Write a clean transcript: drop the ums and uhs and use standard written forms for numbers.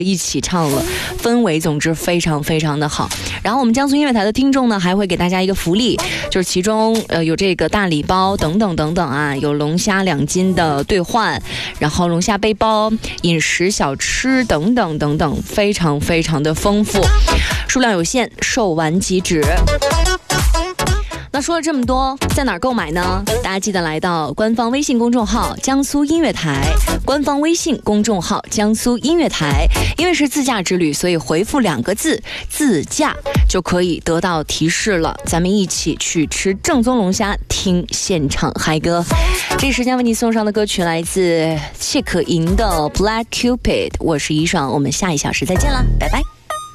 一起唱了，氛围总之非常非常的好。然后我们江苏音乐台的听众呢，还会给大家一个福利，就是其中有这个大礼包等等等等啊，有龙虾2斤的兑换，然后龙虾背包、饮食小吃等等等等，非常非常的丰富，数量有限，售完即止。那说了这么多，在哪儿购买呢？大家记得来到官方微信公众号江苏音乐台，官方微信公众号江苏音乐台。因为是自驾之旅，所以回复2个字自驾就可以得到提示了。咱们一起去吃正宗龙虾，听现场嗨歌。这时间为你送上的歌曲来自谢可寅的 Black Cupid， 我是怡爽，我们下1小时再见啦，拜拜。